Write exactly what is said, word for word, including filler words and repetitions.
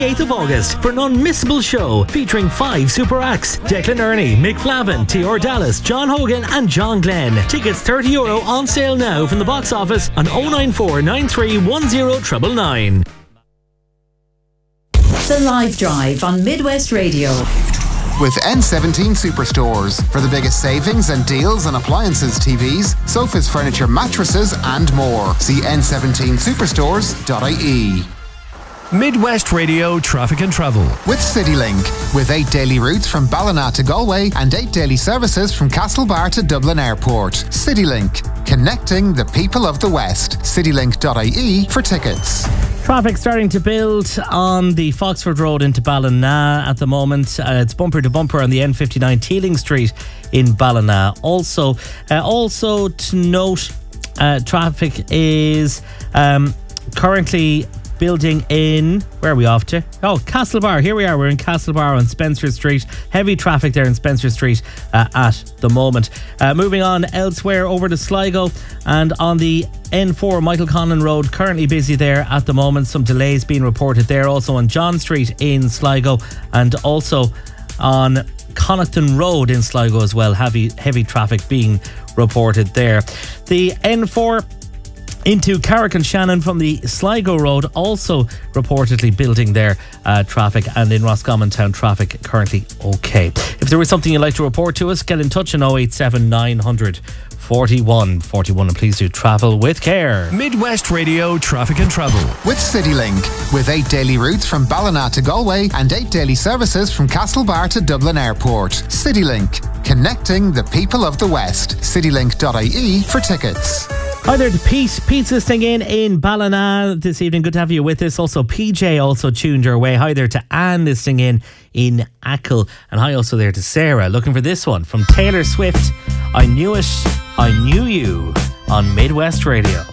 eighth of August for an unmissable show featuring five super acts: Declan Ernie, Mick Flavin, T R Dallas, John Hogan and John Glenn. Tickets thirty euro on sale now from the box office on oh nine four nine three one oh nine nine nine. The Live Drive on Midwest Radio. With N seventeen Superstores for the biggest savings and deals on appliances, T Vs, sofas, furniture, mattresses and more. See n seventeen superstores dot I E. Midwest Radio Traffic and Travel. With CityLink. With eight daily routes from Ballina to Galway and eight daily services from Castlebar to Dublin Airport. CityLink. Connecting the people of the West. citylink dot I E for tickets. Traffic starting to build on the Foxford Road into Ballina at the moment. Uh, it's bumper to bumper on the N fifty-nine Teeling Street in Ballina. Also, uh, also to note, uh, traffic is um, currently building in, where are we off to? Oh, Castlebar. Here we are. We're in Castlebar on Spencer Street. Heavy traffic there in Spencer Street uh, at the moment. Uh, moving on elsewhere over to Sligo and on the N four Michael Conlon Road, currently busy there at the moment. Some delays being reported there. Also on John Street in Sligo and also on Connaughton Road in Sligo as well. Heavy, heavy traffic being reported there. The N four into Carrick and Shannon from the Sligo Road, also reportedly building their uh, traffic, and in Roscommon Town traffic currently okay. If there was something you'd like to report to us, get in touch on oh eight seven nine hundred forty-one forty-one, and please do travel with care. Midwest Radio Traffic and Travel. With CityLink. With eight daily routes from Ballina to Galway and eight daily services from Castlebar to Dublin Airport. CityLink. Connecting the people of the West. citylink dot I E for tickets. Hi there to Pete. Pete's listening in in Ballina this evening. Good to have you with us. Also, P J also tuned your way. Hi there to Anne listening in in Achill. And hi also there to Sarah, looking for this one from Taylor Swift. I Knew It, I Knew You on Midwest Radio.